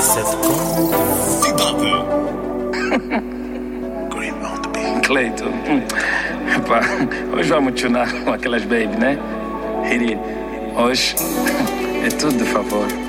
Cleiton, pá, hoje vamos tunar com aquelas baby, né? Hoje é tudo de favor.